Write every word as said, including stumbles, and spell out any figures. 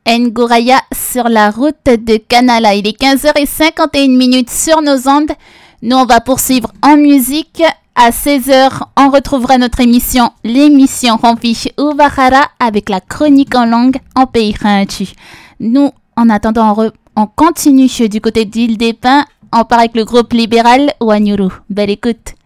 Ngouraya sur la route de Kanala. Il est quinze heures cinquante et une minutes sur nos ondes. Nous, on va poursuivre en musique. À seize heures, on retrouvera notre émission, l'émission Ramfiche Ouvahara, avec la chronique en langue en pays Rinchu. Nous, en attendant, on, re- on continue du côté d'Île des Pins. On part avec le groupe libéral Wanyuru. Belle écoute.